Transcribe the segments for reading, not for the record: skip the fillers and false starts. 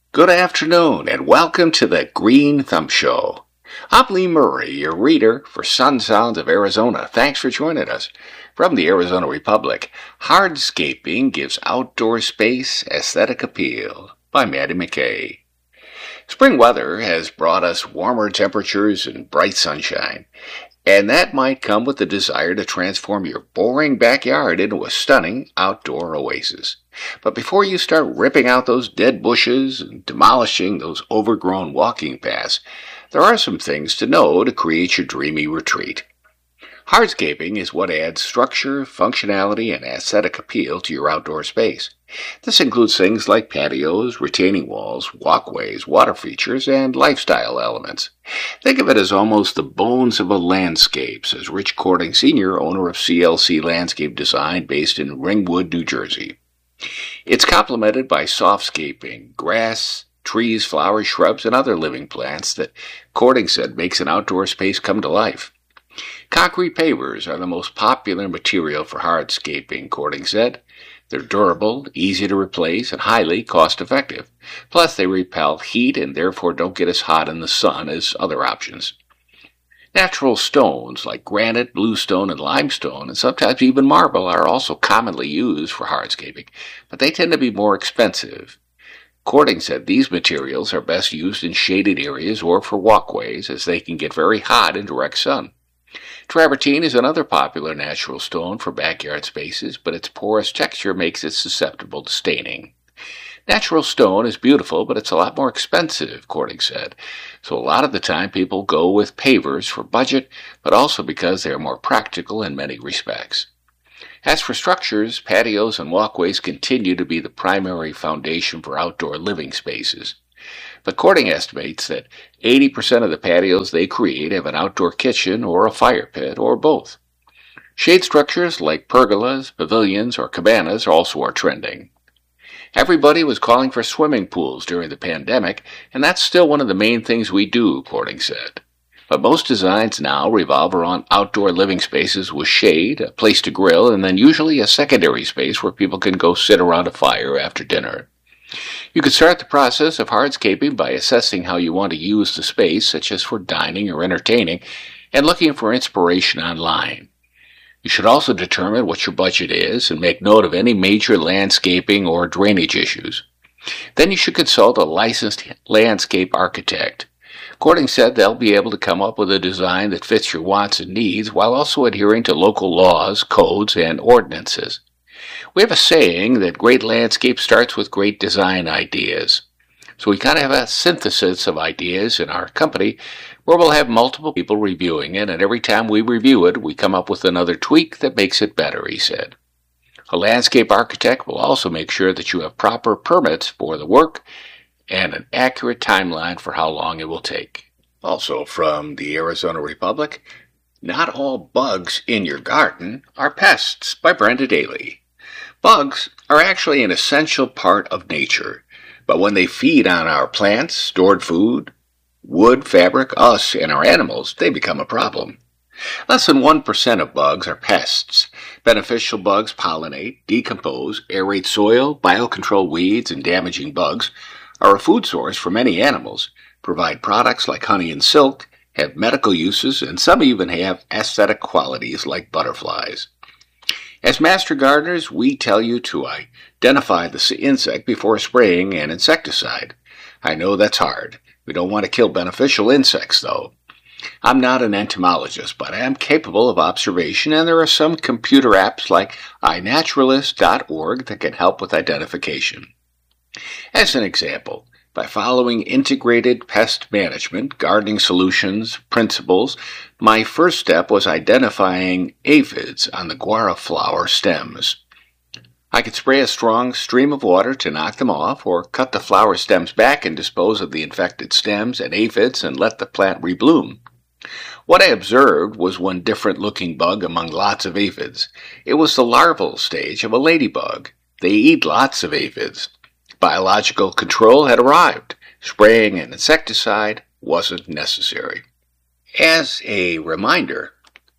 Good afternoon and welcome to the Green Thumb Show. I'm Lee Murray, your reader for Sun Sounds of Arizona. Thanks for joining us. From the Arizona Republic, Hardscaping Gives Outdoor Space Aesthetic Appeal by Maddie McKay. Spring weather has brought us warmer temperatures and bright sunshine, and that might come with the desire to transform your boring backyard into a stunning outdoor oasis. But before you start ripping out those dead bushes and demolishing those overgrown walking paths, there are some things to know to create your dreamy retreat. Hardscaping is what adds structure, functionality, and aesthetic appeal to your outdoor space. This includes things like patios, retaining walls, walkways, water features, and lifestyle elements. Think of it as almost the bones of a landscape, says Rich Cording Sr., owner of CLC Landscape Design based in Ringwood, New Jersey. It's complemented by softscaping, grass, trees, flowers, shrubs, and other living plants that Cording said makes an outdoor space come to life. Concrete pavers are the most popular material for hardscaping, Cording said. They're durable, easy to replace, and highly cost-effective. Plus, they repel heat and therefore don't get as hot in the sun as other options. Natural stones like granite, bluestone, and limestone, and sometimes even marble, are also commonly used for hardscaping, but they tend to be more expensive. Cording said these materials are best used in shaded areas or for walkways, as they can get very hot in direct sun. Travertine is another popular natural stone for backyard spaces, but its porous texture makes it susceptible to staining. Natural stone is beautiful, but it's a lot more expensive, Cording said. So a lot of the time people go with pavers for budget, but also because they are more practical in many respects. As for structures, patios and walkways continue to be the primary foundation for outdoor living spaces. But Cording estimates that 80% of the patios they create have an outdoor kitchen or a fire pit or both. Shade structures like pergolas, pavilions, or cabanas also are trending. Everybody was calling for swimming pools during the pandemic, and that's still one of the main things we do, Cording said. But most designs now revolve around outdoor living spaces with shade, a place to grill, and then usually a secondary space where people can go sit around a fire after dinner. You can start the process of hardscaping by assessing how you want to use the space, such as for dining or entertaining, and looking for inspiration online. You should also determine what your budget is and make note of any major landscaping or drainage issues. Then you should consult a licensed landscape architect. Cording said they'll be able to come up with a design that fits your wants and needs while also adhering to local laws, codes, and ordinances. We have a saying that great landscape starts with great design ideas. So we kind of have a synthesis of ideas in our company where we'll have multiple people reviewing it, and every time we review it, we come up with another tweak that makes it better, he said. A landscape architect will also make sure that you have proper permits for the work and an accurate timeline for how long it will take. Also from the Arizona Republic, Not All Bugs in Your Garden Are Pests by Brenda Daly. Bugs are actually an essential part of nature, but when they feed on our plants, stored food, wood, fabric, us, and our animals, they become a problem. Less than 1% of bugs are pests. Beneficial bugs pollinate, decompose, aerate soil, biocontrol weeds, and damaging bugs are a food source for many animals, provide products like honey and silk, have medical uses, and some even have aesthetic qualities like butterflies. As master gardeners, we tell you to identify the insect before spraying an insecticide. I know that's hard. We don't want to kill beneficial insects, though. I'm not an entomologist, but I am capable of observation, and there are some computer apps like iNaturalist.org that can help with identification. As an example, by following integrated pest management, gardening solutions, principles, my first step was identifying aphids on the guava flower stems. I could spray a strong stream of water to knock them off, or cut the flower stems back and dispose of the infected stems and aphids and let the plant rebloom. What I observed was one different-looking bug among lots of aphids. It was the larval stage of a ladybug. They eat lots of aphids. Biological control had arrived. Spraying an insecticide wasn't necessary. As a reminder,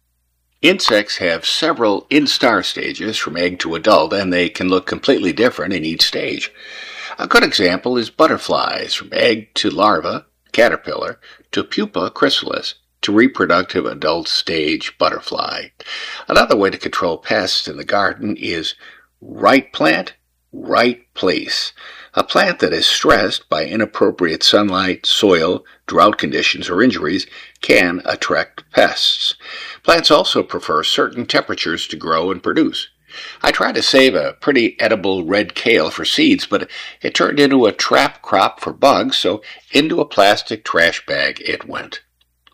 insects have several instar stages from egg to adult, and they can look completely different in each stage. A good example is butterflies, from egg to larva, caterpillar, to pupa chrysalis, to reproductive adult stage butterfly. Another way to control pests in the garden is right plant, right place. A plant that is stressed by inappropriate sunlight, soil, drought conditions, or injuries can attract pests. Plants also prefer certain temperatures to grow and produce. I tried to save a pretty edible red kale for seeds, but it turned into a trap crop for bugs, so into a plastic trash bag it went.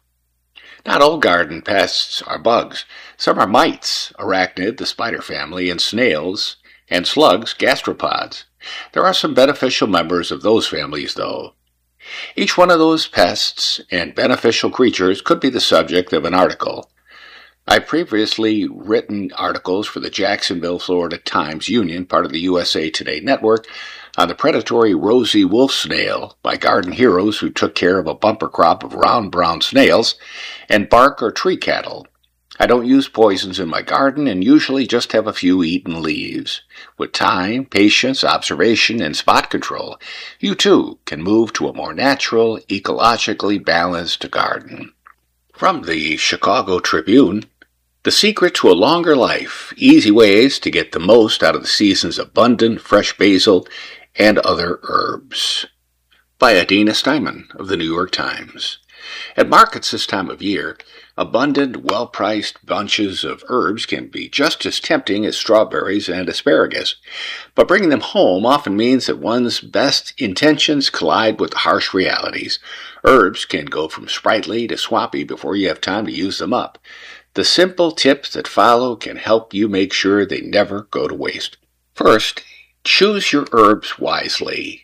Not all garden pests are bugs. Some are mites, arachnid, the spider family, and snails, and slugs, gastropods. There are some beneficial members of those families, though. Each one of those pests and beneficial creatures could be the subject of an article. I've previously written articles for the Jacksonville, Florida Times-Union, part of the USA Today network, on the predatory rosy wolf snail by garden heroes who took care of a bumper crop of round brown snails and bark or tree cattle. I don't use poisons in my garden and usually just have a few eaten leaves. With time, patience, observation, and spot control, you too can move to a more natural, ecologically balanced garden. From the Chicago Tribune, the secret to a longer life, easy ways to get the most out of the season's abundant fresh basil and other herbs, by Adina Steinman of the New York Times. At markets this time of year, abundant, well-priced bunches of herbs can be just as tempting as strawberries and asparagus, but bringing them home often means that one's best intentions collide with harsh realities. Herbs can go from sprightly to swampy before you have time to use them up. The simple tips that follow can help you make sure they never go to waste. First, choose your herbs wisely.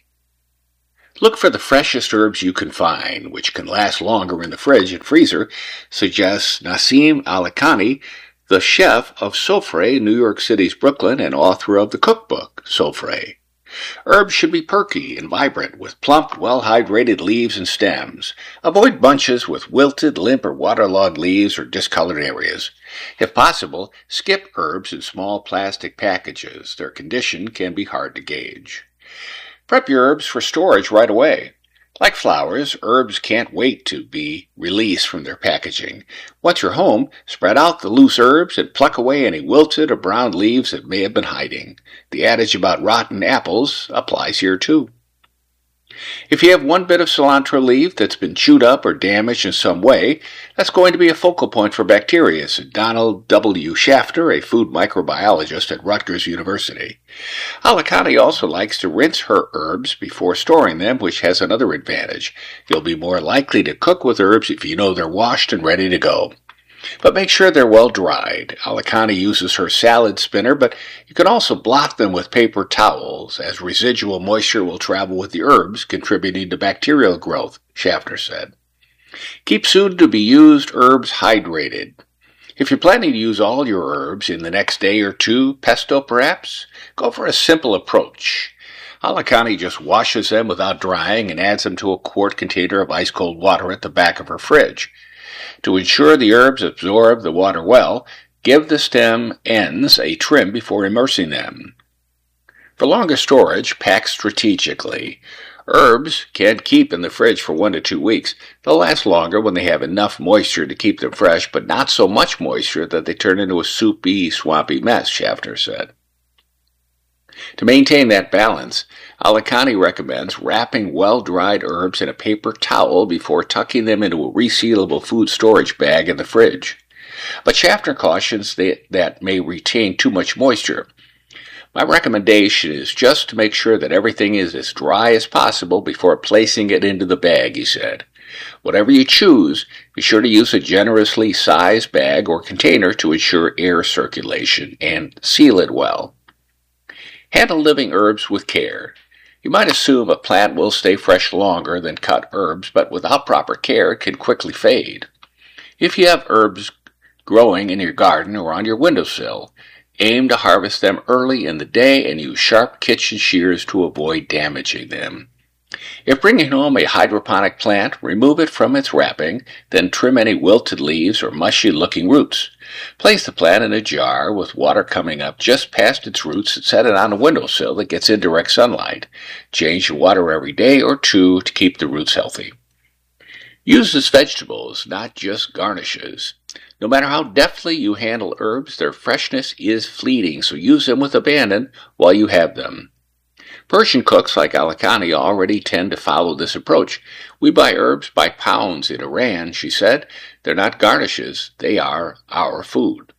Look for the freshest herbs you can find, which can last longer in the fridge and freezer, suggests Nassim Al-Haqqani, the chef of Sofre, New York City's Brooklyn, and author of the cookbook, Sofre. Herbs should be perky and vibrant, with plump, well-hydrated leaves and stems. Avoid bunches with wilted, limp, or waterlogged leaves or discolored areas. If possible, skip herbs in small plastic packages. Their condition can be hard to gauge. Prep your herbs for storage right away. Like flowers, herbs can't wait to be released from their packaging. Once you're home, spread out the loose herbs and pluck away any wilted or brown leaves that may have been hiding. The adage about rotten apples applies here too. If you have one bit of cilantro leaf that's been chewed up or damaged in some way, that's going to be a focal point for bacteria, said Donald W. Shafter, a food microbiologist at Rutgers University. Al-Haqqani also likes to rinse her herbs before storing them, which has another advantage. You'll be more likely to cook with herbs if you know they're washed and ready to go. But make sure they're well dried. Al-Haqqani uses her salad spinner, but you can also block them with paper towels, as residual moisture will travel with the herbs, contributing to bacterial growth, Shafter said. Keep soon-to-be-used herbs hydrated. If you're planning to use all your herbs in the next day or two, pesto perhaps, go for a simple approach. Al-Haqqani just washes them without drying and adds them to a quart container of ice-cold water at the back of her fridge. To ensure the herbs absorb the water well, give the stem ends a trim before immersing them. For longer storage, pack strategically. Herbs can keep in the fridge for 1 to 2 weeks. They'll last longer when they have enough moisture to keep them fresh, but not so much moisture that they turn into a soupy, swampy mess, Shafter said. To maintain that balance, Al-Haqqani recommends wrapping well-dried herbs in a paper towel before tucking them into a resealable food storage bag in the fridge. But Shafter cautions that may retain too much moisture. My recommendation is just to make sure that everything is as dry as possible before placing it into the bag, he said. Whatever you choose, be sure to use a generously sized bag or container to ensure air circulation and seal it well. Handle living herbs with care. You might assume a plant will stay fresh longer than cut herbs, but without proper care it can quickly fade. If you have herbs growing in your garden or on your windowsill, aim to harvest them early in the day and use sharp kitchen shears to avoid damaging them. If bringing home a hydroponic plant, remove it from its wrapping, then trim any wilted leaves or mushy-looking roots. Place the plant in a jar with water coming up just past its roots and set it on a windowsill that gets indirect sunlight. Change the water every day or two to keep the roots healthy. Use as vegetables, not just garnishes. No matter how deftly you handle herbs, their freshness is fleeting, so use them with abandon while you have them. Persian cooks like Alicani already tend to follow this approach. We buy herbs by pounds in Iran, she said. They're not garnishes, they are our food.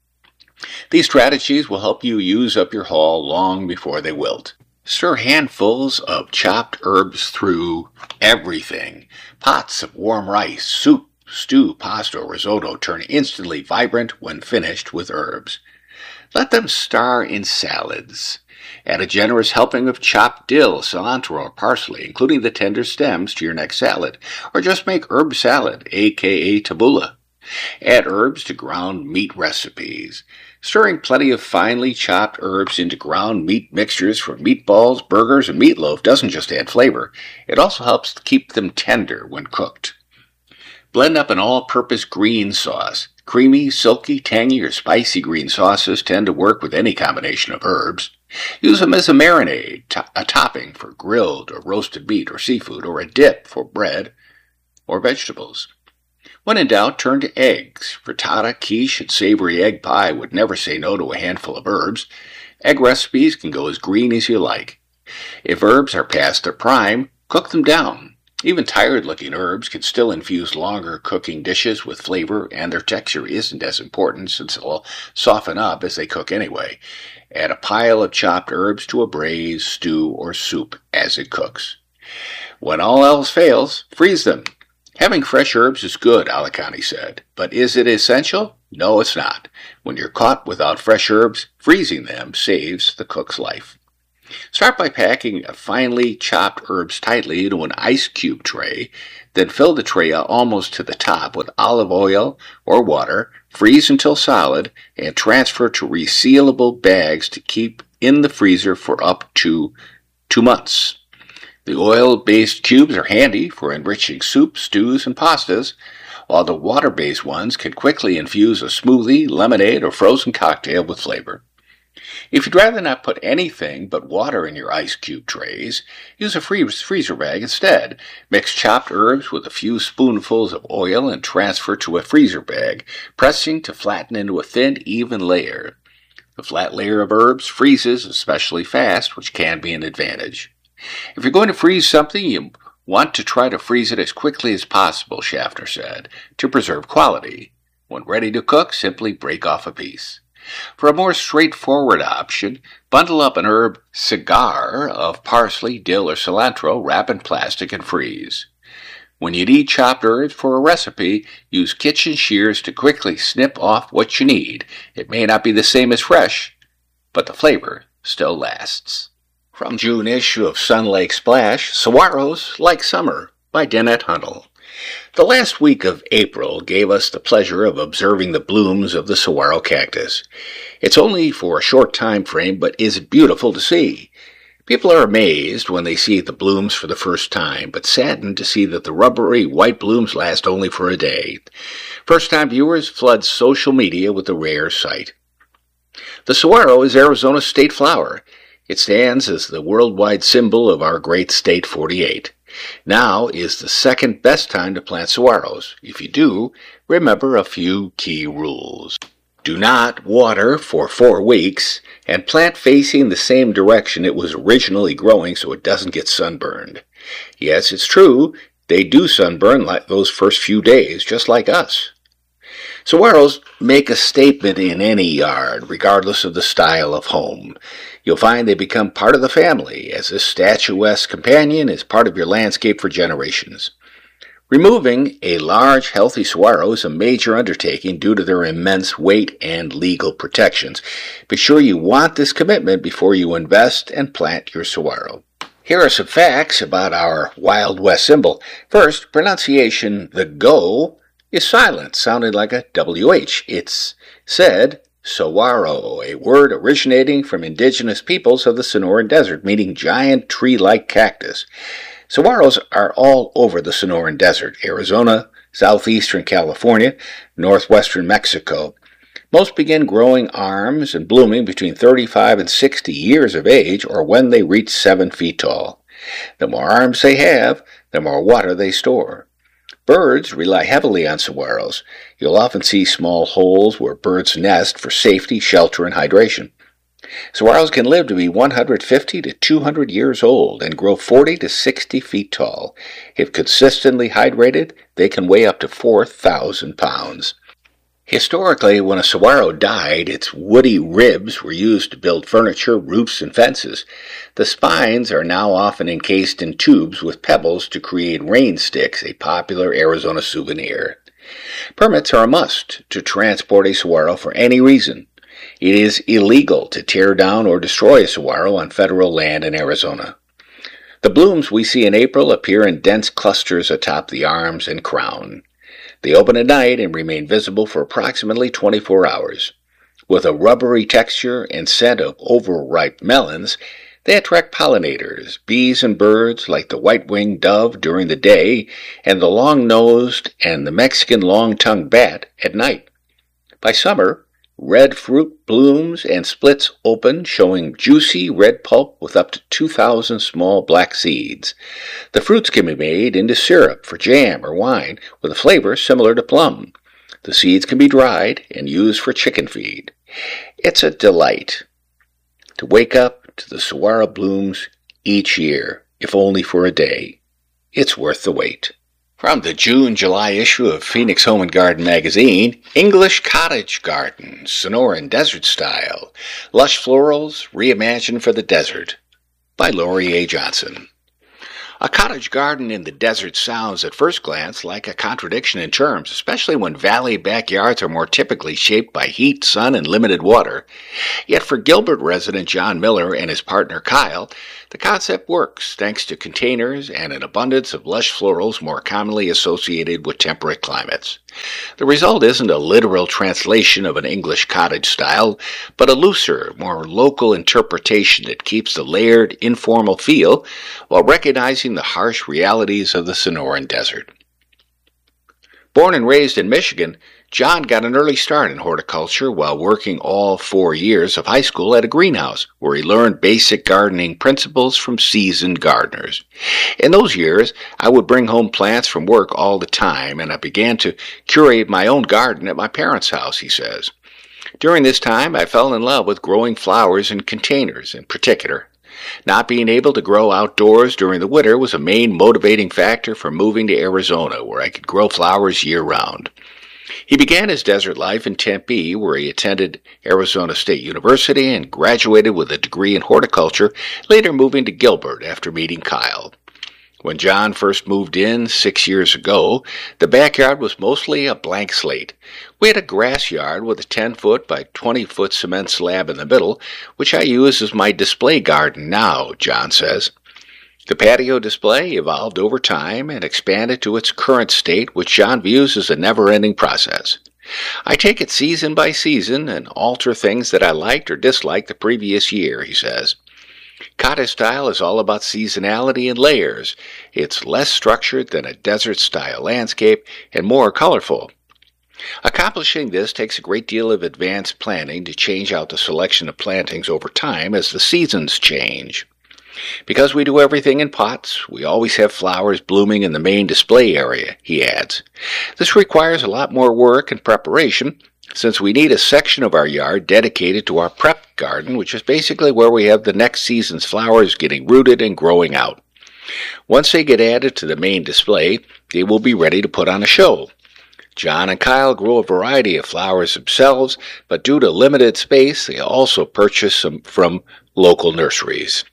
These strategies will help you use up your haul long before they wilt. Stir handfuls of chopped herbs through everything. Pots of warm rice, soup, stew, pasta, or risotto turn instantly vibrant when finished with herbs. Let them star in salads. Add a generous helping of chopped dill, cilantro, or parsley, including the tender stems, to your next salad, or just make herb salad, aka tabbouleh. Add herbs to ground meat recipes. Stirring plenty of finely chopped herbs into ground meat mixtures for meatballs, burgers, and meatloaf doesn't just add flavor, it also helps keep them tender when cooked. Blend up an all-purpose green sauce. Creamy, silky, tangy, or spicy green sauces tend to work with any combination of herbs. Use them as a marinade, a topping for grilled or roasted meat or seafood, or a dip for bread or vegetables. When in doubt, turn to eggs. Frittata, quiche, and savory egg pie would never say no to a handful of herbs. Egg recipes can go as green as you like. If herbs are past their prime, cook them down. Even tired-looking herbs can still infuse longer cooking dishes with flavor, and their texture isn't as important since they'll soften up as they cook anyway. Add a pile of chopped herbs to a braise, stew, or soup as it cooks. When all else fails, freeze them. Having fresh herbs is good, Alicani said, but is it essential? No, it's not. When you're caught without fresh herbs, freezing them saves the cook's life. Start by packing finely chopped herbs tightly into an ice cube tray, then fill the tray almost to the top with olive oil or water, freeze until solid, and transfer to resealable bags to keep in the freezer for up to 2 months. The oil-based cubes are handy for enriching soups, stews, and pastas, while the water-based ones can quickly infuse a smoothie, lemonade, or frozen cocktail with flavor. If you'd rather not put anything but water in your ice cube trays, use a freezer bag instead. Mix chopped herbs with a few spoonfuls of oil and transfer to a freezer bag, pressing to flatten into a thin, even layer. The flat layer of herbs freezes especially fast, which can be an advantage. If you're going to freeze something, you want to try to freeze it as quickly as possible, Schaffner said, to preserve quality. When ready to cook, simply break off a piece. For a more straightforward option, bundle up an herb cigar of parsley, dill, or cilantro, wrap in plastic, and freeze. When you need chopped herbs for a recipe, use kitchen shears to quickly snip off what you need. It may not be the same as fresh, but the flavor still lasts. From June issue of Sun Lake Splash, Saguaros Like Summer by Danette Hunnell. The last week of April gave us the pleasure of observing the blooms of the saguaro cactus. It's only for a short time frame, but is beautiful to see. People are amazed when they see the blooms for the first time, but saddened to see that the rubbery white blooms last only for a day. First-time viewers flood social media with the rare sight. The saguaro is Arizona's state flower. It stands as the worldwide symbol of our great state 48. Now is the second best time to plant saguaros. If you do, remember a few key rules. Do not water for 4 weeks, and plant facing the same direction it was originally growing so it doesn't get sunburned. Yes, it's true, they do sunburn like those first few days, just like us. Saguaros make a statement in any yard, regardless of the style of home. You'll find they become part of the family, as this statuesque companion is part of your landscape for generations. Removing a large, healthy saguaro is a major undertaking due to their immense weight and legal protections. Be sure you want this commitment before you invest and plant your saguaro. Here are some facts about our Wild West symbol. First, pronunciation, the go, is silent, sounding like a WH. It's said, Saguaro, a word originating from indigenous peoples of the Sonoran Desert, meaning giant tree-like cactus. Saguaros are all over the Sonoran Desert, Arizona, southeastern California, northwestern Mexico. Most begin growing arms and blooming between 35 and 60 years of age, or when they reach 7 feet tall. The more arms they have, the more water they store. Birds rely heavily on saguaros. You'll often see small holes where birds nest for safety, shelter, and hydration. Saguaros can live to be 150 to 200 years old and grow 40 to 60 feet tall. If consistently hydrated, they can weigh up to 4,000 pounds. Historically, when a saguaro died, its woody ribs were used to build furniture, roofs, and fences. The spines are now often encased in tubes with pebbles to create rain sticks, a popular Arizona souvenir. Permits are a must to transport a saguaro for any reason. It is illegal to tear down or destroy a saguaro on federal land in Arizona. The blooms we see in April appear in dense clusters atop the arms and crown. They open at night and remain visible for approximately 24 hours. With a rubbery texture and scent of overripe melons, they attract pollinators, bees and birds like the white-winged dove during the day and the long-nosed and the Mexican long-tongued bat at night. By summer, red fruit blooms and splits open, showing juicy red pulp with up to 2,000 small black seeds. The fruits can be made into syrup for jam or wine with a flavor similar to plum. The seeds can be dried and used for chicken feed. It's a delight to wake up to the saguaro blooms each year, if only for a day. It's worth the wait. From the June-July issue of Phoenix Home and Garden magazine, English Cottage Garden, Sonoran Desert Style, Lush Florals, Reimagined for the Desert, by Lori A. Johnson. A cottage garden in the desert sounds at first glance like a contradiction in terms, especially when valley backyards are more typically shaped by heat, sun, and limited water. Yet for Gilbert resident John Miller and his partner Kyle, the concept works thanks to containers and an abundance of lush florals more commonly associated with temperate climates. The result isn't a literal translation of an English cottage style, but a looser, more local interpretation that keeps the layered, informal feel while recognizing the harsh realities of the Sonoran Desert. Born and raised in Michigan, John got an early start in horticulture while working all 4 years of high school at a greenhouse, where he learned basic gardening principles from seasoned gardeners. In those years, I would bring home plants from work all the time, and I began to curate my own garden at my parents' house, he says. During this time, I fell in love with growing flowers in containers in particular. Not being able to grow outdoors during the winter was a main motivating factor for moving to Arizona, where I could grow flowers year-round. He began his desert life in Tempe, where he attended Arizona State University and graduated with a degree in horticulture, later moving to Gilbert after meeting Kyle. When John first moved in 6 years ago, the backyard was mostly a blank slate. We had a grass yard with a 10-foot by 20-foot cement slab in the middle, which I use as my display garden now, John says. The patio display evolved over time and expanded to its current state, which John views as a never-ending process. I take it season by season and alter things that I liked or disliked the previous year, he says. Cottage style is all about seasonality and layers. It's less structured than a desert-style landscape and more colorful. Accomplishing this takes a great deal of advanced planning to change out the selection of plantings over time as the seasons change. Because we do everything in pots, we always have flowers blooming in the main display area, he adds. This requires a lot more work and preparation, since we need a section of our yard dedicated to our prep garden, which is basically where we have the next season's flowers getting rooted and growing out. Once they get added to the main display, they will be ready to put on a show. John and Kyle grow a variety of flowers themselves, but due to limited space, they also purchase some from local nurseries.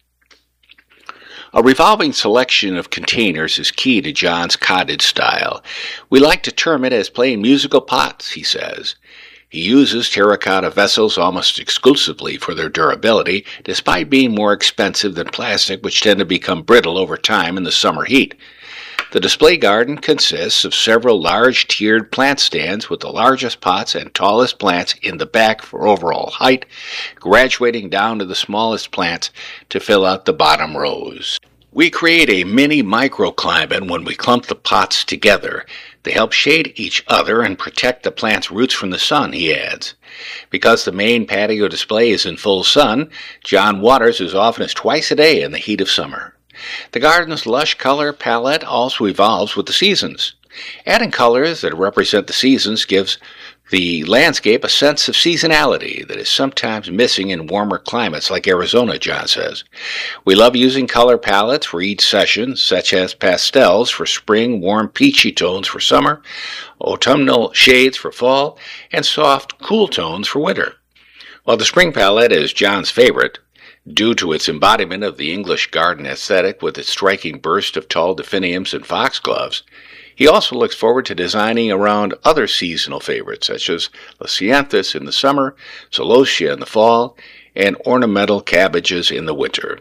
A revolving selection of containers is key to John's cottage style. We like to term it as playing musical pots, he says. He uses terracotta vessels almost exclusively for their durability, despite being more expensive than plastic, which tend to become brittle over time in the summer heat. The display garden consists of several large tiered plant stands with the largest pots and tallest plants in the back for overall height, graduating down to the smallest plants to fill out the bottom rows. We create a mini microclimate when we clump the pots together. They help shade each other and protect the plant's roots from the sun, he adds. Because the main patio display is in full sun, John waters as often as twice a day in the heat of summer. The garden's lush color palette also evolves with the seasons. Adding colors that represent the seasons gives the landscape a sense of seasonality that is sometimes missing in warmer climates like Arizona, John says. We love using color palettes for each session, such as pastels for spring, warm peachy tones for summer, autumnal shades for fall, and soft, cool tones for winter. While the spring palette is John's favorite, due to its embodiment of the English garden aesthetic with its striking burst of tall definiums and foxgloves, he also looks forward to designing around other seasonal favorites such as leucanthus in the summer, celosia in the fall, and ornamental cabbages in the winter.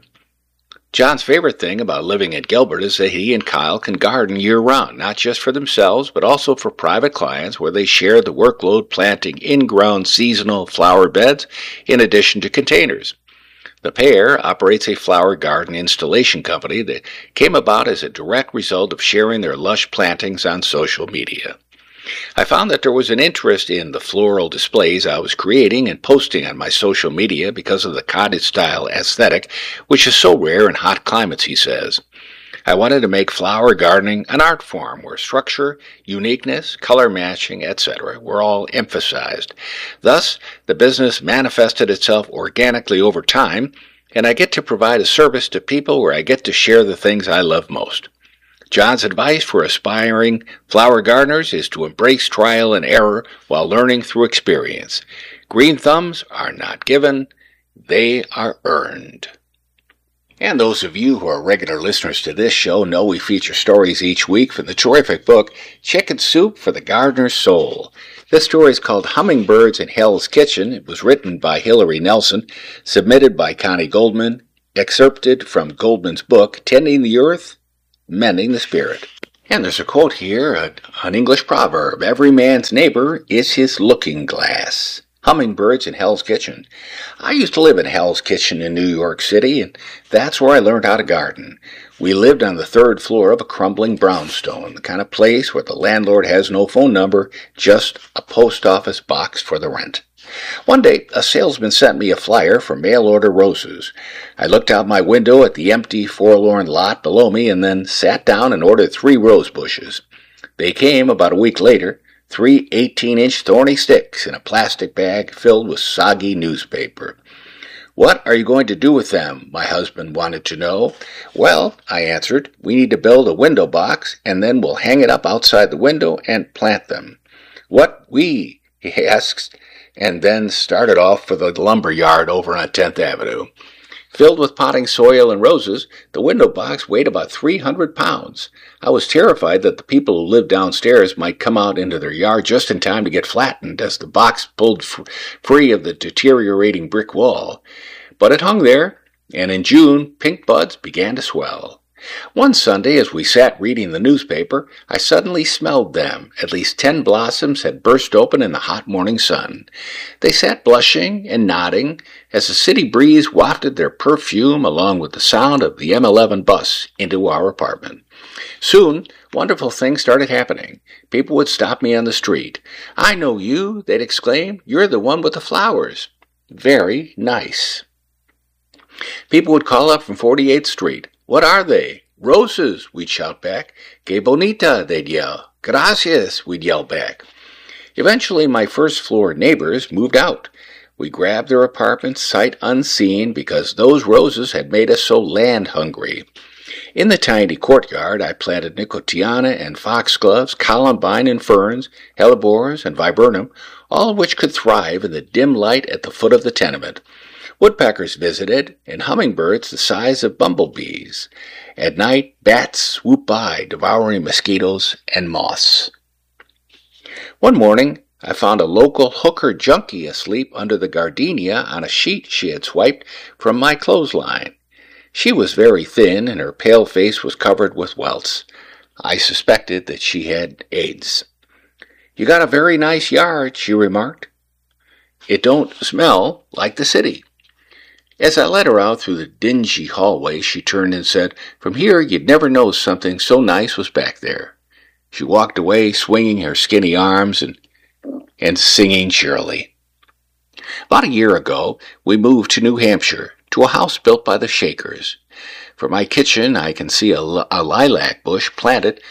John's favorite thing about living at Gilbert is that he and Kyle can garden year-round, not just for themselves, but also for private clients where they share the workload planting in-ground seasonal flower beds in addition to containers. The pair operates a flower garden installation company that came about as a direct result of sharing their lush plantings on social media. I found that there was an interest in the floral displays I was creating and posting on my social media because of the cottage-style aesthetic, which is so rare in hot climates, he says. I wanted to make flower gardening an art form where structure, uniqueness, color matching, etc. were all emphasized. Thus, the business manifested itself organically over time, and I get to provide a service to people where I get to share the things I love most. John's advice for aspiring flower gardeners is to embrace trial and error while learning through experience. Green thumbs are not given, they are earned. And those of you who are regular listeners to this show know we feature stories each week from the terrific book, Chicken Soup for the Gardener's Soul. This story is called Hummingbirds in Hell's Kitchen. It was written by Hilary Nelson, submitted by Connie Goldman, excerpted from Goldman's book, Tending the Earth, Mending the Spirit. And there's a quote here, an English proverb, every man's neighbor is his looking glass. Hummingbirds in Hell's Kitchen. I used to live in Hell's Kitchen in New York City, and that's where I learned how to garden. We lived on the third floor of a crumbling brownstone, the kind of place where the landlord has no phone number, just a post office box for the rent. One day, a salesman sent me a flyer for mail-order roses. I looked out my window at the empty, forlorn lot below me and then sat down and ordered 3 rose bushes. They came about a week later, 3 18-inch thorny sticks in a plastic bag filled with soggy newspaper. What are you going to do with them? My husband wanted to know. Well, I answered, we need to build a window box, and then we'll hang it up outside the window and plant them. What we? He asks, and then started off for the lumber yard over on 10th Avenue. Filled with potting soil and roses, the window box weighed about 300 pounds. I was terrified that the people who lived downstairs might come out into their yard just in time to get flattened as the box pulled free of the deteriorating brick wall. But it hung there, and in June, pink buds began to swell. One Sunday, as we sat reading the newspaper, I suddenly smelled them. At least 10 blossoms had burst open in the hot morning sun. They sat blushing and nodding as the city breeze wafted their perfume along with the sound of the M11 bus into our apartment. Soon, wonderful things started happening. People would stop me on the street. I know you, they'd exclaim. You're the one with the flowers. Very nice. People would call up from 48th Street. What are they? Roses, we'd shout back. Que bonita, they'd yell. Gracias, we'd yell back. Eventually, my first floor neighbors moved out. We grabbed their apartments sight unseen because those roses had made us so land hungry. In the tiny courtyard, I planted nicotiana and foxgloves, columbine and ferns, hellebores and viburnum, all of which could thrive in the dim light at the foot of the tenement. Woodpeckers visited, and hummingbirds the size of bumblebees. At night, bats swooped by, devouring mosquitoes and moths. One morning, I found a local hooker junkie asleep under the gardenia on a sheet she had swiped from my clothesline. She was very thin, and her pale face was covered with welts. I suspected that she had AIDS. "You got a very nice yard," she remarked. "It don't smell like the city." As I led her out through the dingy hallway, she turned and said, "From here you'd never know something so nice was back there." She walked away, swinging her skinny arms and singing cheerily. About a year ago, we moved to New Hampshire, to a house built by the Shakers. From my kitchen, I can see a lilac bush planted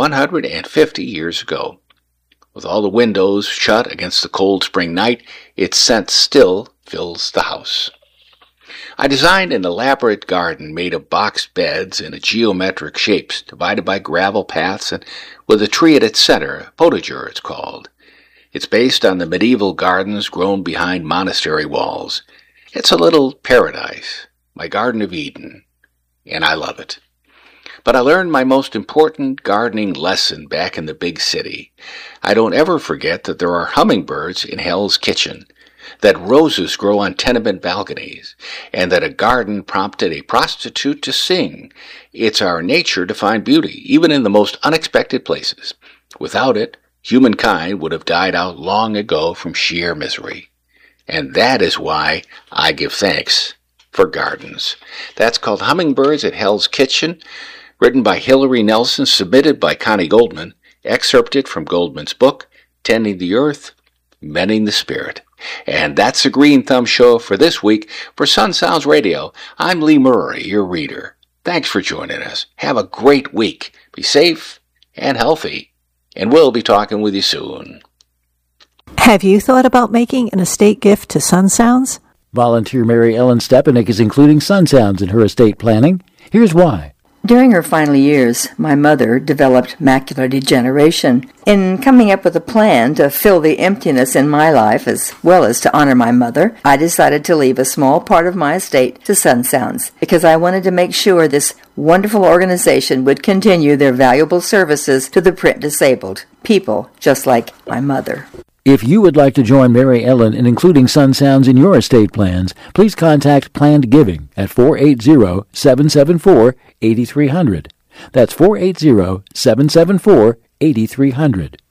150 years ago. With all the windows shut against the cold spring night, its scent still fills the house. I designed an elaborate garden made of boxed beds in geometric shapes, divided by gravel paths, and with a tree at its center, a potager it's called. It's based on the medieval gardens grown behind monastery walls. It's a little paradise, my Garden of Eden, and I love it. But I learned my most important gardening lesson back in the big city. I don't ever forget that there are hummingbirds in Hell's Kitchen, that roses grow on tenement balconies, and that a garden prompted a prostitute to sing. It's our nature to find beauty, even in the most unexpected places. Without it, humankind would have died out long ago from sheer misery. And that is why I give thanks for gardens. That's called Hummingbirds at Hell's Kitchen, written by Hilary Nelson, submitted by Connie Goldman, excerpted from Goldman's book, Tending the Earth, Mending the Spirit. And that's the Green Thumb Show for this week. For Sun Sounds Radio, I'm Lee Murray, your reader. Thanks for joining us. Have a great week. Be safe and healthy. And we'll be talking with you soon. Have you thought about making an estate gift to Sun Sounds? Volunteer Mary Ellen Stepanek is including Sun Sounds in her estate planning. Here's why. During her final years, my mother developed macular degeneration. In coming up with a plan to fill the emptiness in my life as well as to honor my mother, I decided to leave a small part of my estate to Sun Sounds because I wanted to make sure this wonderful organization would continue their valuable services to the print disabled, people just like my mother. If you would like to join Mary Ellen in including Sun Sounds in your estate plans, please contact Planned Giving at 480-774-8300. That's 480-774-8300.